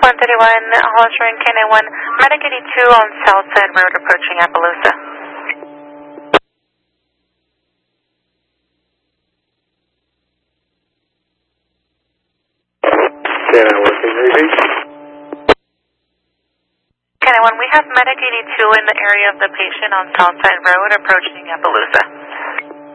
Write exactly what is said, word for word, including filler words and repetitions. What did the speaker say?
one thirty-one, Hollister K nine one, Medic eighty-two on Southside Road approaching Appaloosa. K nine one, can you repeat? K nine one, we have Medic eighty-two in the area of the patient on Southside Road approaching Appaloosa.